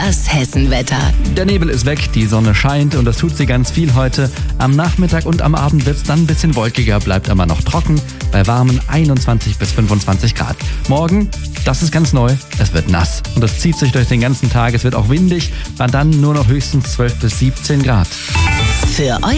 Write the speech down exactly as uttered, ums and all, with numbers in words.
Das Hessenwetter. Der Nebel ist weg, die Sonne scheint und das tut sie ganz viel heute. Am Nachmittag und am Abend wird es dann ein bisschen wolkiger, bleibt aber noch trocken bei warmen einundzwanzig bis fünfundzwanzig Grad. Morgen, das ist ganz neu, es wird nass und das zieht sich durch den ganzen Tag. Es wird auch windig, dann nur noch höchstens zwölf bis siebzehn Grad. Für